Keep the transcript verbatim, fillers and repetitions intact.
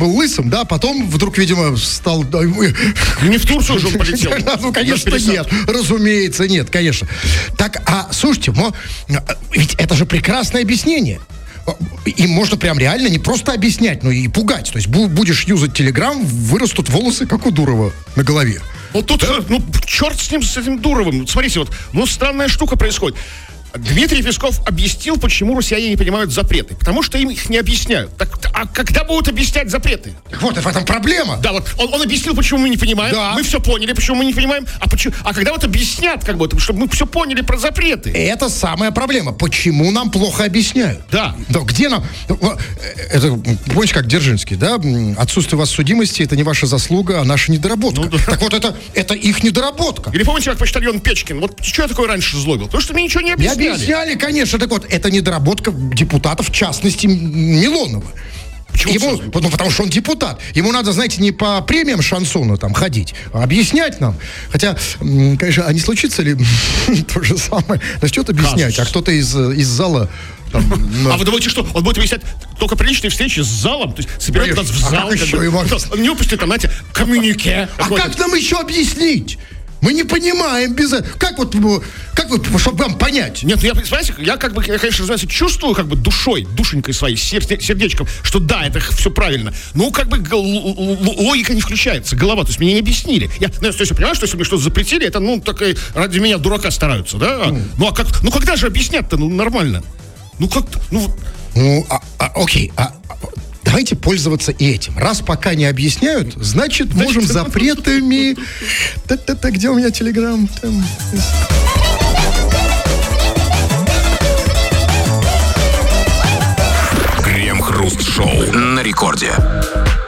был лысым, да, потом вдруг, видимо, стал... Не в Турцию же он полетел. Ну, конечно, нет. Разумеется, нет, конечно. Так, а, слушайте, ведь это же прекрасное объяснение. И можно прям реально не просто объяснять, но и пугать. То есть будешь юзать Телеграм, вырастут волосы, как у Дурова на голове. Вот тут, да? ну, черт с ним, с этим Дуровым. Смотрите, вот, ну, странная штука происходит. Дмитрий Песков объяснил, почему россияне не понимают запреты. Потому что им их не объясняют. Так, а когда будут объяснять запреты? Вот, в этом проблема. Да, вот он, он объяснил, почему мы не понимаем. Да. Мы все поняли, почему мы не понимаем. А, почему, а когда вот объяснят, как бы, чтобы мы все поняли про запреты. Это самая проблема. Почему нам плохо объясняют? Да. Да, где нам... Это, помните, как Дзержинский, да? Отсутствие у вас судимости — это не ваша заслуга, а наша недоработка. Ну, да. Так вот, это, это их недоработка. Или помните, как почтальон Печкин? Вот что я такое раньше злобил? Потому что мне ничего не объясняли. Объясняли, конечно. Так вот, это недоработка депутатов, в частности, Милонова. Почему? Ему, ну, потому что он депутат. Ему надо, знаете, не по премиям шансона там ходить, а объяснять нам. Хотя, конечно, а не случится ли то же самое? Начнет объяснять, а кто-то из, из зала... Там, но... А вы думаете, что он будет объяснять только при личной встрече с залом? То есть собирает нас в зал. А как еще его... Он не выпустит там, знаете, коммюнике. А как нам еще объяснить? Мы не понимаем без... Как вот, как вот, чтобы вам понять? Нет, ну я, понимаете, я как бы, я, конечно, знаете, чувствую как бы душой, душенькой своей, сердечком, что да, это все правильно. Но как бы логика не включается, голова, то есть мне не объяснили. Я, ну, то есть я понимаю, что если мне что-то запретили, это, ну, так ради меня дурака стараются, да? Mm. Ну, а как, ну, когда же объяснять-то, ну, нормально? Ну, как-то, ну... Ну, а, а, окей, а... Давайте пользоваться и этим. Раз пока не объясняют, значит, значит можем запретами... Та-та-та, где у меня Телеграм? Там... Крем-хруст-шоу на рекорде.